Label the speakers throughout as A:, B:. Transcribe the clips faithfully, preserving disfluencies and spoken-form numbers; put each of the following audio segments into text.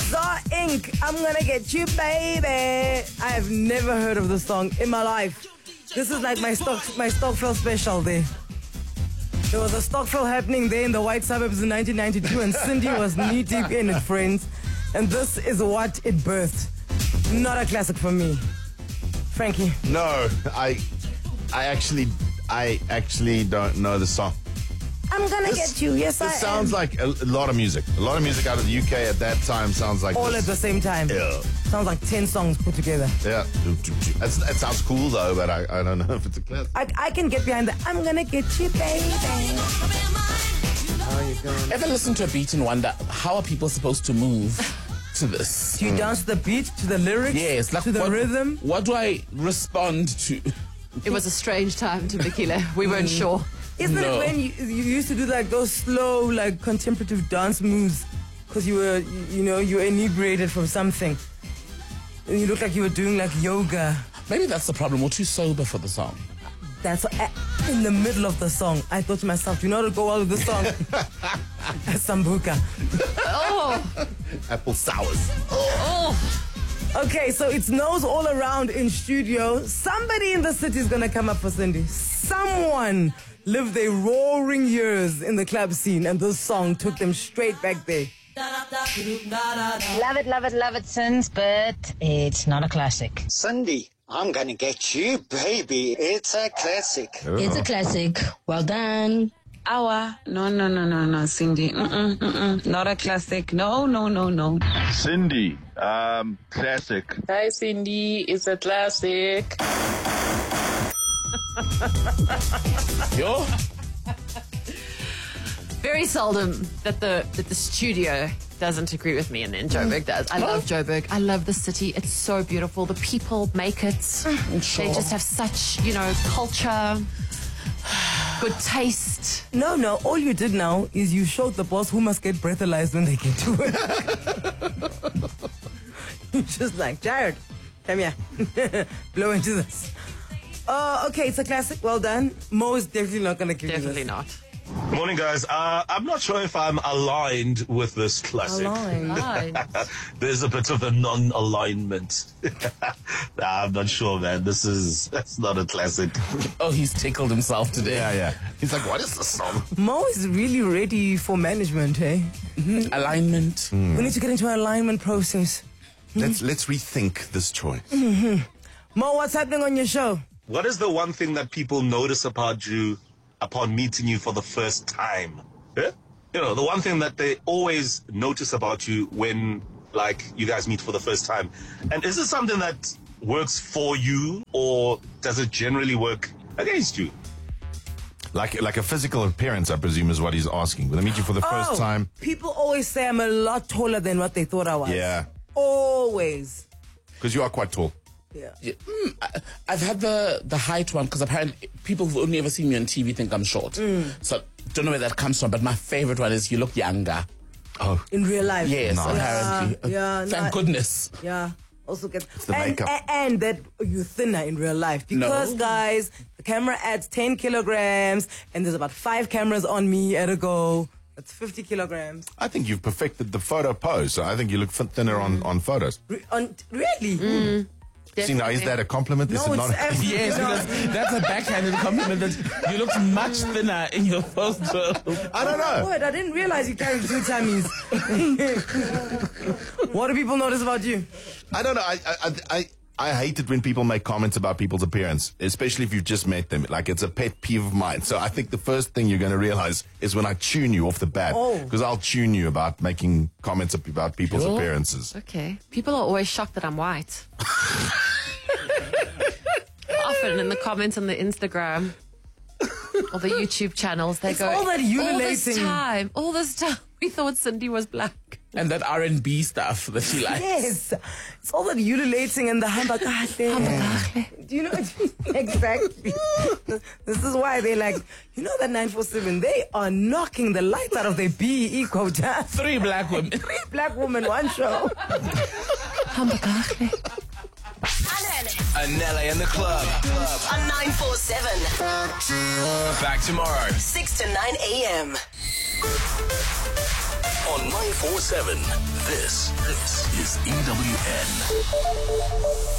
A: Czar Incorporated. I'm gonna get you, baby. I have never heard of this song in my life. This is like my stock, my Stockville special there. There was a Stockville happening there in the white suburbs in nineteen ninety-two, and Cindy was knee deep in it, friends. And this is what it birthed. Not a classic for me. Frankie.
B: No, I, I actually, I actually don't know the song.
A: I'm gonna
B: This-
A: get you. Yes, I
B: This sounds
A: am.
B: like a, a lot of music. A lot of music out of the U K at that time sounds like
A: All
B: this.
A: at the same time.
B: Yeah.
A: Sounds like ten songs put together.
B: Yeah. That's, that sounds cool though, but I, I don't know if it's a classic.
A: I, I can get behind the I'm gonna get you, baby.
B: How are you going?
C: Ever listen to a beat and wonder how are people supposed to move to this?
A: Do you dance to the beat, to the lyrics,
C: Yes, like
A: to the
C: what,
A: rhythm?
C: What do I respond to?
D: It was a strange time to Bikile. We weren't sure.
A: Isn't
C: No.
A: it when you, you used to do like those slow, like contemplative dance moves because you were, you, you know, you were inebriated from something, and you looked like you were doing like yoga.
C: Maybe that's the problem. We're too sober for the song.
A: That's what, in the middle of the song, I thought to myself, you know how to go well with this song? Sambuca.
D: Oh,
B: Apple sours.
D: oh.
A: Okay, so it's nose all around in studio. Somebody in the city is gonna come up for Cindy. Someone lived their roaring years in the club scene, and this song took them straight back there.
E: Love it, love it, love it since, but it's not a classic.
F: Cindy, I'm gonna get you, baby. It's a classic.
E: It's a classic. Well done.
G: Awa. No, no, no, no, no, Cindy. Mm-mm, mm-mm. Not a classic. No, no, no, no.
H: Cindy, um, classic.
G: Hi, Cindy. It's a classic.
C: Yo?
D: Very seldom that the that the studio doesn't agree with me, and then Joburg does. I love Joburg. I love the city. It's so beautiful. The people make it.
C: Sure.
D: They just have such, you know, culture, good taste.
A: No, no, all you did now is you showed the boss who must get breathalyzed when they get to work. You're just like, Jared, come here. Blow into this. Oh, okay, it's a classic. Well done. Mo is definitely not going to give
D: Definitely
A: you this.
D: not.
I: Morning, guys. Uh, I'm not sure if I'm aligned with this classic.
A: Aligned.
D: Right.
I: There's a bit of a non-alignment. Nah, I'm not sure, man. This is that's not a classic.
C: Oh, he's tickled himself today.
B: Yeah, yeah. He's like, what is this song?
A: Mo is really ready for management, hey?
C: Alignment.
A: We need to get into an alignment process.
B: Let's let's rethink this choice.
A: Mo, what's happening on your show?
I: What is the one thing that people notice about you upon meeting you for the first time? Yeah? You know, the one thing that they always notice about you when, like, you guys meet for the first time. And is it something that works for you, or does it generally work against you?
B: Like like a physical appearance, I presume, is what he's asking. When I meet you for the first
A: Oh,
B: time.
A: people always say I'm a lot taller than what they thought I was.
B: Yeah.
A: Always.
B: Because you are quite tall.
A: Yeah.
C: Yeah, mm, I, I've had the, the height one because apparently people who've only ever seen me on T V think I'm short. So don't know where that comes from, but my favorite one is you look younger.
B: Oh.
A: In real life.
C: Yes,
B: Nice.
C: apparently.
A: Yeah, yeah,
C: Thank
A: no,
C: goodness.
A: Yeah. Also get
B: the
A: and,
B: makeup.
A: and, and that you're thinner in real life because
C: No.
A: guys, the camera adds ten kilograms and there's about five cameras on me at a go. That's fifty kilograms.
B: I think you've perfected the photo pose. So I think you look fin- thinner on, on photos.
A: Re- on, really?
B: See, now, is that a compliment? Is
A: No,
B: it
A: it's
B: not?
A: absolutely
C: Yes,
A: not.
C: because that's a backhanded compliment that you look much thinner in your photo.
B: I don't know.
A: Word, I didn't realize you carried two tummies. What do people notice about you?
B: I don't know. I, I, I, I hate it when people make comments about people's appearance, especially if you've just met them. Like, it's a pet peeve of mine. So I think the first thing you're going to realize is when I tune you off the bat.
A: Oh.
B: Because I'll tune you about making comments about people's
C: Sure.
B: appearances.
D: Okay. People are always shocked that I'm white. Often in the comments on the Instagram or the YouTube channels, they
A: It's
D: go,
A: all that
D: all this
A: ululating."
D: time, all this time, we thought Cindy was black.
C: And that R and B stuff that she likes.
A: Yes. It's all that ululating and the hambakahle. Do you know? Exactly. This is why they're like, you know that nine four seven, they are knocking the lights out of their B E quota.
C: Three black women.
A: Three black women, one show.
J: Anele in the club.
K: On nine four seven.
J: Back tomorrow.
K: six to nine a.m.
J: On nine four seven, this, this is E W N.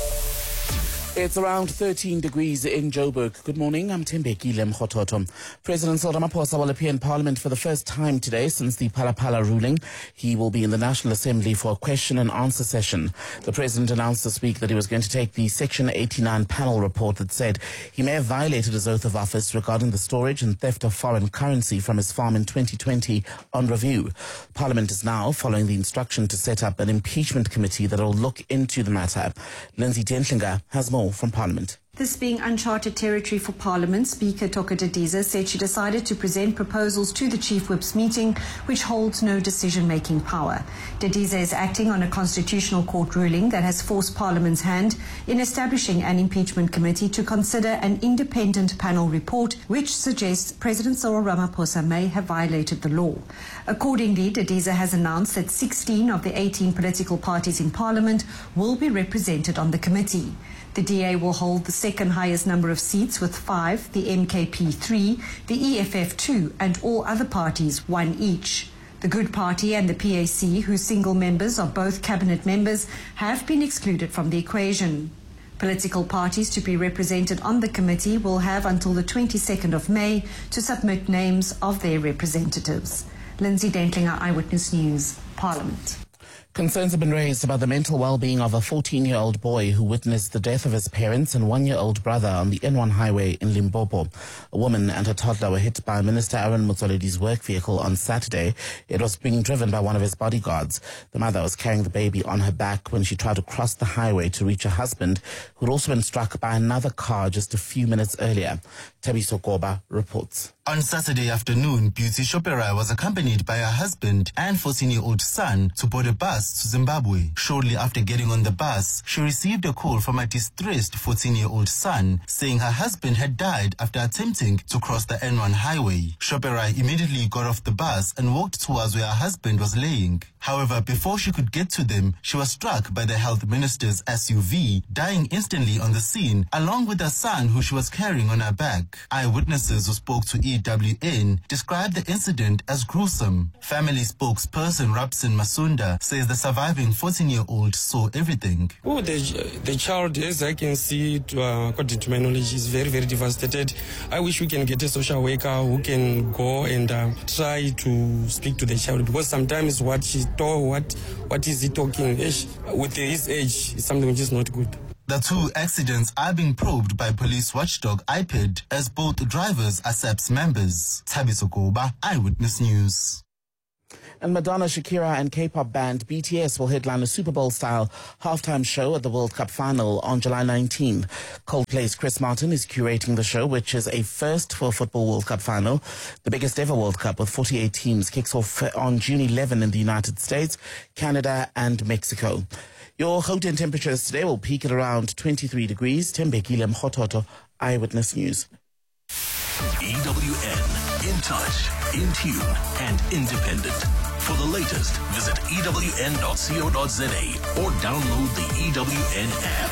C: It's around thirteen degrees in Joburg. Good morning, I'm Tembekile Mkhototo. President Cyril Ramaphosa will appear in Parliament for the first time today since the Phala-Phala ruling. He will be in the National Assembly for a question and answer session. The President announced this week that he was going to take the Section eighty-nine panel report that said he may have violated his oath of office regarding the storage and theft of foreign currency from his farm in twenty twenty on review. Parliament is now following the instruction to set up an impeachment committee that will look into the matter. Lindsay Dentlinger has more from Parliament.
L: This being uncharted territory for Parliament, Speaker Toka Didiza said she decided to present proposals to the Chief Whip's meeting, which holds no decision-making power. Didiza is acting on a constitutional court ruling that has forced Parliament's hand in establishing an impeachment committee to consider an independent panel report which suggests President Cyril Ramaphosa may have violated the law. Accordingly, Didiza has announced that sixteen of the eighteen political parties in Parliament will be represented on the committee. The D A will hold the second highest number of seats with five, the M K P three, the E F F two, and all other parties one each. The Good Party and the P A C, whose single members are both cabinet members, have been excluded from the equation. Political parties to be represented on the committee will have until the twenty-second of May to submit names of their representatives. Lindsay Dentlinger, Eyewitness News, Parliament.
C: Concerns have been raised about the mental well-being of a fourteen-year-old boy who witnessed the death of his parents and one-year-old brother on the N one highway in Limpopo. A woman and her toddler were hit by Minister Aaron Motsoaledi's work vehicle on Saturday. It was being driven by one of his bodyguards. The mother was carrying the baby on her back when she tried to cross the highway to reach her husband, who had also been struck by another car just a few minutes earlier. Tabiso Koba reports.
M: On Saturday afternoon, Beauty Shoperai was accompanied by her husband and fourteen-year-old son to board a bus to Zimbabwe. Shortly after getting on the bus, she received a call from a distressed fourteen-year-old son saying her husband had died after attempting to cross the N one highway. Shoperai immediately got off the bus and walked towards where her husband was laying. However, before she could get to them, she was struck by the health minister's S U V, dying instantly on the scene, along with her son who she was carrying on her back. Eyewitnesses who spoke to E W N described the incident as gruesome. Family spokesperson Rapsin Masunda says the surviving fourteen-year-old saw everything.
N: Oh, the, the child, as I can see, it, uh, according to my knowledge, is very, very devastated. I wish we can get a social worker who can go and uh, try to speak to the child, because sometimes what she told, what, what is he talking, with his age, is something which is not good.
M: The two accidents are being probed by police watchdog I P E D as both drivers are S A P S members. Tabiso Koba, Eyewitness News.
C: And Madonna, Shakira and K-pop band B T S will headline a Super Bowl-style halftime show at the World Cup final on July nineteenth. Coldplay's Chris Martin is curating the show, which is a first for a football World Cup final. The biggest ever World Cup with forty-eight teams kicks off on June eleventh in the United States, Canada and Mexico. Your Gauteng temperatures today will peak at around twenty-three degrees. Tembekile Mkhototo, Eyewitness News.
J: E W N, in touch, in tune and independent. For the latest, visit E W N dot co dot za or download the E W N app.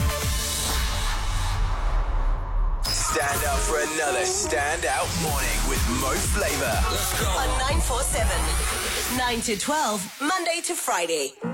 K: Stand up for another standout morning with Mo Flava. Let's go. On nine four seven, nine to twelve, Monday to Friday.